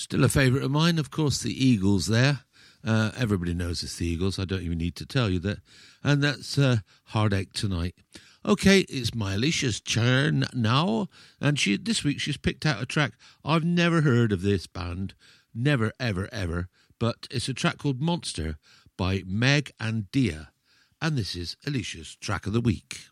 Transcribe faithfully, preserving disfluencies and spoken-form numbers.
Still a favourite of mine, of course, the Eagles there. Uh, everybody knows it's the Eagles. I don't even need to tell you that. And that's uh, Heartache Tonight. Okay, it's my Alicia's turn now. And she this week she's picked out a track. I've never heard of this band. Never, ever, ever. But it's a track called Monster by Meg and Dia. And this is Alicia's track of the week.